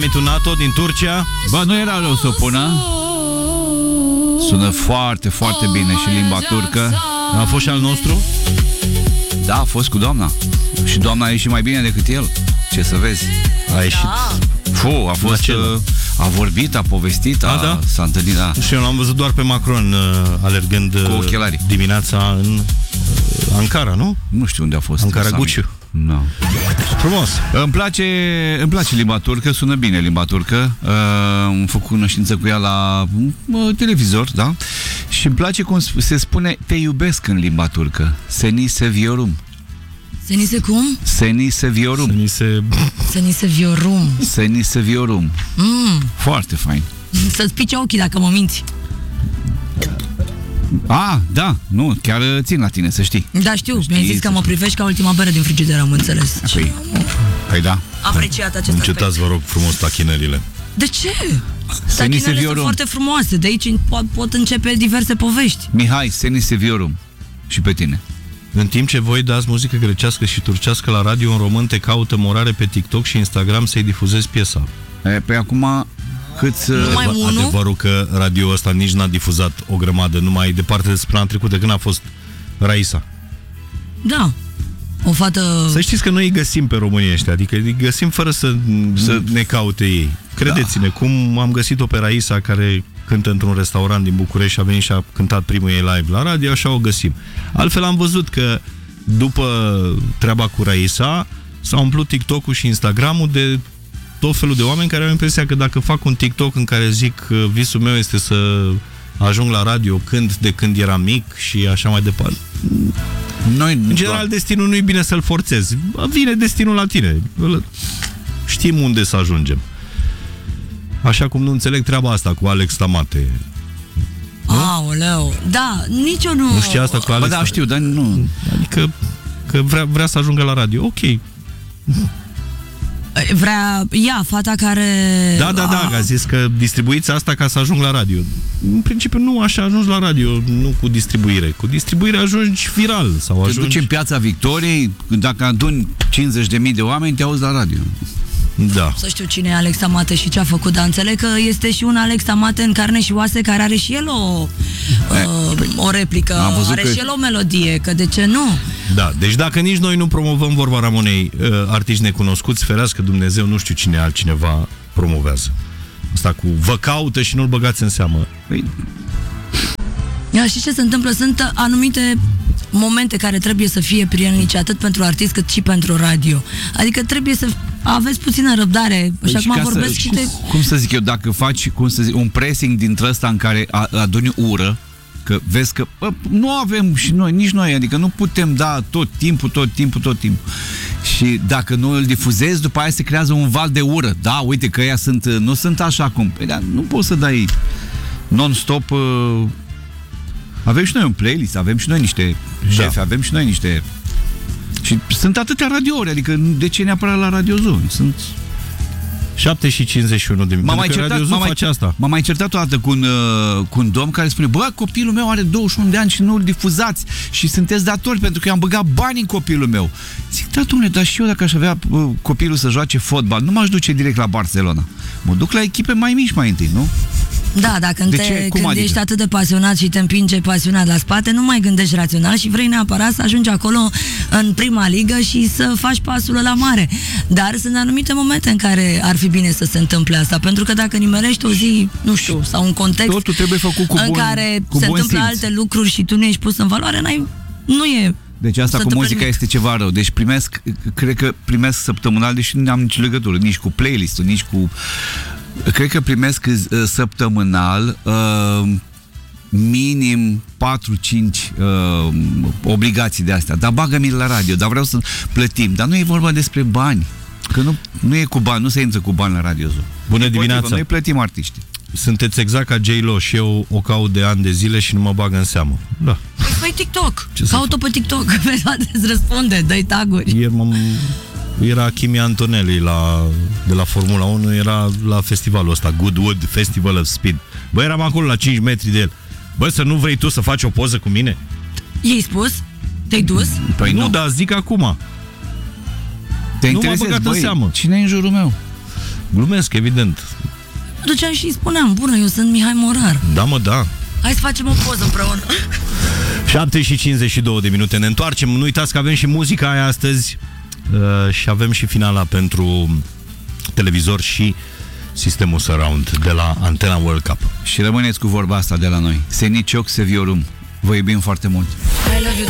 Summitul NATO din Turcia. Bă, nu era rău să o pună. Sună foarte, foarte bine și limba turcă. A fost și al nostru? Da, a fost cu doamna. Și doamna a ieșit mai bine decât el. Ce să vezi. A ieșit. A fost... A vorbit, a povestit, da? S-a întâlnit, da. Și eu l-am văzut doar pe Macron alergând cu ochelarii dimineața în Ankara, nu? Nu știu unde a fost. Ankara Gucciu. No. Frumos. Îmi place limba turcă, sună bine limba turcă. Am făcut cunoștință cu ea la televizor, da? Și îmi place cum se spune te iubesc în limba turcă. Seni seviorum. Senise cum? Seni seviorum. Senise viorum. Seni seviorum. Foarte fain. Să-ți pice ochii dacă mă minți. Da, nu, chiar țin la tine, să știi. Da, știu, mi-ai zis că mă privești ca ultima bere din frigider, am înțeles. Păi da. Apreciat acest aspect. Încetați, vă rog frumos, tachinările. De ce? Tachinările sunt foarte frumoase, de aici pot începe diverse povești. Mihai, Seni seviorum. Și pe tine. În timp ce voi dați muzică grecească și turcească la radio, un român te caută morare pe TikTok și Instagram să-i difuzezi piesa. Păi acum... Adevărul că radio ăsta nici n-a difuzat o grămadă, numai departe de săptămâna trecută când a fost Raisa. Da. O fată... Să știți că noi îi găsim pe românii ăștia, adică îi găsim fără să ne caute ei. Credeți-ne, cum am găsit-o pe Raisa, care cântă într-un restaurant din București și a venit și a cântat primul ei live la radio, așa o găsim. Altfel am văzut că după treaba cu Raisa s-a umplut TikTok-ul și Instagram-ul de tot felul de oameni care au impresia că dacă fac un TikTok în care zic visul meu este să ajung la radio de când eram mic și așa mai departe. În general, destinul nu e bine să-l forțezi. Vine destinul la tine. Știm unde să ajungem. Așa cum nu înțeleg treaba asta cu Alex Tamate. Aoleu. Da, nici eu nu... Nu știi asta cu Alex? Da, știu, dar nu... Adică că vrea să ajungă la radio. Ok. Fata care... Da, a zis că distribuiți asta ca să ajung la radio. În principiu nu așa ajungi la radio, nu cu distribuire. Cu distribuire ajungi viral. Sau te duci în Piața Victoriei, dacă aduni 50.000 de oameni, te auzi la radio. Da. Să știu cine e Alex Tamate și ce a făcut, dar înțeleg că este și un Alex Tamate în carne și oase care are și el o replică, are și el o melodie, că de ce nu? Da, deci dacă nici noi nu promovăm, vorba Ramonei, artiști necunoscuți, ferească Dumnezeu, nu știu cine altcineva promovează. Asta cu vă caută și nu-l băgați în seamă. Știi ce se întâmplă? Sunt anumite momente care trebuie să fie prielnice atât pentru artist cât și pentru radio. Adică trebuie să aveți puțină răbdare. Așa cum vorbesc și de... Cum să zic eu, dacă faci un pressing dintre ăsta în care aduni ură, că vezi că nu avem și noi, nici noi, adică nu putem da tot timpul. Și dacă nu îl difuzezi, după aia se creează un val de ură. Da, uite că ăia nu sunt așa cum. Păi, da, nu poți să dai non-stop... Avem și noi un playlist, avem și noi niște șefi, avem și noi niște... Și sunt atâtea radiouri, adică de ce neapărat la Radio Zoo? Sunt... 7 și 51 de minute. M-am mai certat o dată cu un domn care spune: bă, copilul meu are 21 de ani și nu-l difuzați și sunteți datori pentru că i-am băgat bani în copilul meu. Zic, da, dom'le, dar și eu dacă aș avea copilul să joace fotbal, nu m-aș duce direct la Barcelona. Mă duc la echipe mai mici mai întâi, nu? Da, dacă când ești atât de pasionat și te împinge pasiunea la spate, nu mai gândești rațional și vrei neapărat să ajungi acolo în prima ligă și să faci pasul la mare. Dar sunt anumite momente în care ar fi bine să se întâmple asta, pentru că dacă nimerești o zi, nu știu, sau un context totul trebuie făcut în care se întâmplă alte lucruri și tu nu ești pus în valoare, nu e. Deci asta cu muzica este ceva rău. Deci cred că primesc săptămânal, deși nu am nicio legătură, nici cu playlist-ul, nici cu... Cred că primesc săptămânal minim 4-5 obligații de astea. Dar bagă-mi la radio, dar vreau să plătim. Dar nu e vorba despre bani. Că nu e cu bani, nu se intră cu bani la Radio Zoo. Bună dimineața! Noi plătim artiști. Sunteți exact ca J-Lo și eu o caut de ani de zile și nu mă bag în seamă. Da. Păi TikTok. Caut-o pe TikTok. Pe toate îți răspunde, dă-i tag-uri. Ieri era Kimi Antonelli de la Formula 1, era la festivalul ăsta, Goodwood Festival of Speed. Bă, eram acolo la 5 metri de el. Bă, să nu vrei tu să faci o poză cu mine? I-ai spus? Te-ai dus? Păi nu, dar zic acum. Te interesezi, băgat în seamă. Cine e în jurul meu? Glumesc, evident. Duceam și îi spuneam, bună, eu sunt Mihai Morar. Da, mă, da. Hai să facem o poză împreună. 7:52 de minute. Ne întoarcem. Nu uitați că avem și muzica aia astăzi și avem și finala pentru televizor și sistemul surround de la Antena World Cup. Și rămâneți cu vorba asta de la noi. Se nicioc, se viorum. Vă iubim foarte mult. I love you.